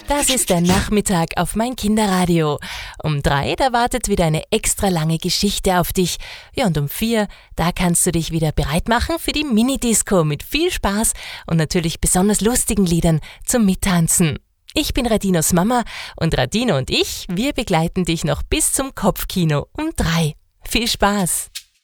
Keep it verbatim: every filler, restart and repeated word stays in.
Das ist der Nachmittag auf mein Kinderradio. Um drei, da wartet wieder eine extra lange Geschichte auf dich. Ja, und um vier, da kannst du dich wieder bereit machen für die Mini-Disco mit viel Spaß und natürlich besonders lustigen Liedern zum Mittanzen. Ich bin Radinos Mama und Radino und ich, wir begleiten dich noch bis zum Kopfkino um drei. Viel Spaß!